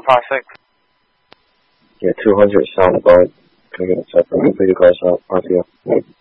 156. Yeah, 200 southbound. Can I get a separate? Complete across out, RTO.